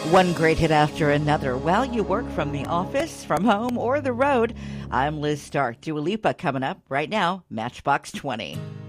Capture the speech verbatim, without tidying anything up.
One great hit after another. While you work from the office, from home, or the road, I'm Liz Stark. Dua Lipa coming up right now, Matchbox twenty.